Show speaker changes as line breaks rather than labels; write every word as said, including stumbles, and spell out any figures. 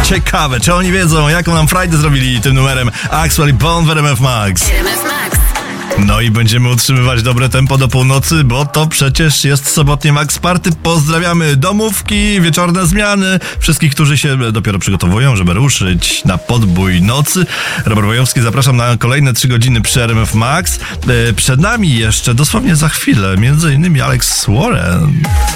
Ciekawe, czy oni wiedzą, jaką nam Friday zrobili tym numerem Axwell i Bon w R M F Max.
R M F Max.
No i będziemy utrzymywać dobre tempo do północy, bo to przecież jest sobotnie Max Party. Pozdrawiamy domówki, wieczorne zmiany, wszystkich, którzy się dopiero przygotowują, żeby ruszyć na podbój nocy. Robert Wojewski, zapraszam na kolejne trzy godziny przy R M F Max. Przed nami jeszcze dosłownie za chwilę, między innymi Alex Warren.